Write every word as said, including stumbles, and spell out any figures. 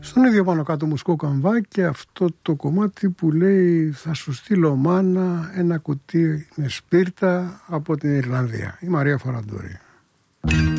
Στον ίδιο πάνω κάτω μουσικό καμβάκι αυτό το κομμάτι που λέει «Θα σου στείλω μάνα ένα κουτί με σπίρτα από την Ιρλανδία». Η Μαρία Φοραντούρη.